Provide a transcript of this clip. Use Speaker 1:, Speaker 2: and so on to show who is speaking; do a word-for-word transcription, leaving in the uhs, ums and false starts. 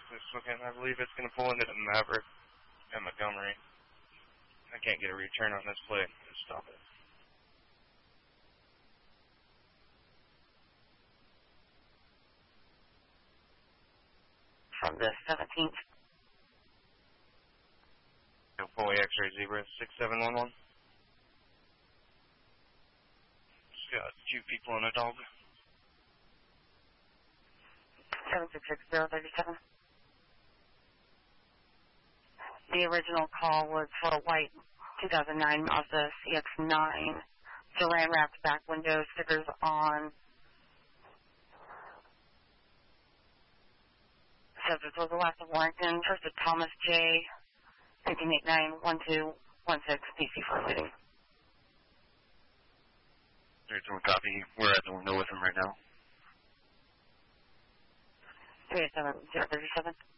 Speaker 1: This weekend, I believe it's going to pull into the Maverick at Montgomery. I can't get a return on this plate. Stop it.
Speaker 2: From the seventeenth.
Speaker 1: Fully X-ray Zebra, six seven one one. Just got two people and a dog.
Speaker 2: seven six six zero three seven. The original call was for a white two thousand nine Mazda C X nine. Saran wrapped back window, stickers on. Subject was Alaska Warrington, first to Thomas J. fifteen eight nine one two one six D C for city.
Speaker 1: There's one copy. We're at the window with him right now.
Speaker 2: three eight seven zero three seven.